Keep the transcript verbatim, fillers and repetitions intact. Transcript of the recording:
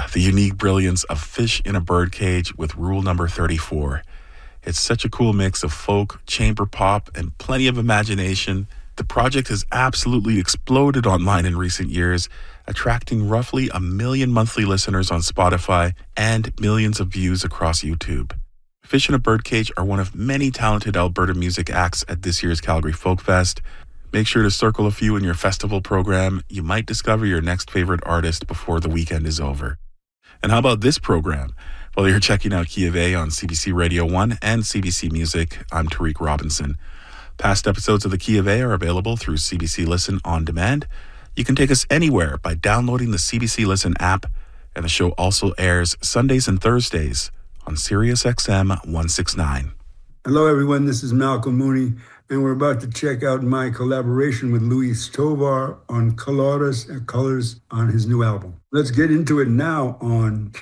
Yeah, the unique brilliance of Fish in a Birdcage with Rule Number thirty-four. It's such a cool mix of folk, chamber pop, and plenty of imagination. The project has absolutely exploded online in recent years, attracting roughly a million monthly listeners on Spotify and millions of views across YouTube. Fish in a Birdcage are one of many talented Alberta music acts at this year's Calgary Folk Fest. Make sure to circle a few in your festival program. You might discover your next favorite artist before the weekend is over. And how about this program? While you're checking out Key of A on C B C Radio one and C B C Music, I'm Tariq Robinson. Past episodes of the Key of A are available through C B C Listen On Demand. You can take us anywhere by downloading the C B C Listen app, and the show also airs Sundays and Thursdays on Sirius X M one sixty-nine. Hello everyone, this is Malcolm Mooney, and we're about to check out my collaboration with Luis Tovar on Colores, Colors on his new album. Let's get into it now on